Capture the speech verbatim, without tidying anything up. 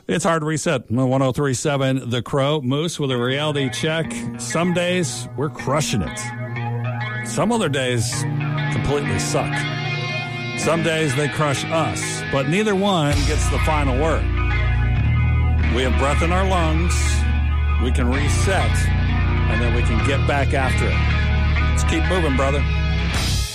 It's hard to reset. one oh three point seven The Crow. Moose with a reality check. Some days, we're crushing it. Some other days completely suck. Some days they crush us, but neither one gets the final word. We have breath in our lungs. We can reset, and then we can get back after it. Let's keep moving, brother.